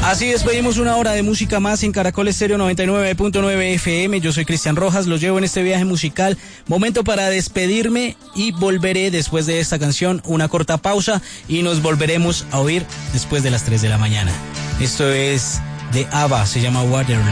Así despedimos una hora de música más en Caracol Estéreo 99.9 FM. Yo soy Cristian Rojas, los llevo en este viaje musical. Momento para despedirme y volveré después de esta canción, una corta pausa y nos volveremos a oír después de las 3 de la mañana. Esto es de ABBA, se llama Waterloo.